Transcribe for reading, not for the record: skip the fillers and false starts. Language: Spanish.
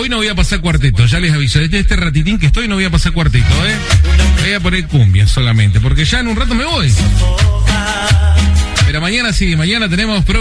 Hoy no voy a pasar cuarteto, ya les aviso. Desde este ratitín que estoy no voy a pasar cuarteto, Voy a poner cumbia solamente, porque ya en un rato me voy. Pero mañana sí, mañana tenemos